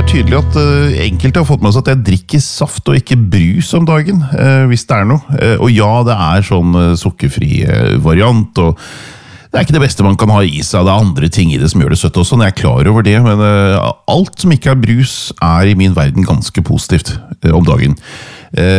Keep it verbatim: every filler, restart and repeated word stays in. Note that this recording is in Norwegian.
er tydelig at uh, enkelte har fått med seg at jeg drikker saft og ikke brus om dagen, uh, hvis det er noe. Uh, og ja, det er sånn uh, sukkerfri uh, variant, og det er ikke det beste man kan ha i seg. Det er andre ting i det som gjør det søtt også, jeg er klar over det. Men uh, alt som ikke er brus er i min verden ganske positivt uh, om dagen. Uh,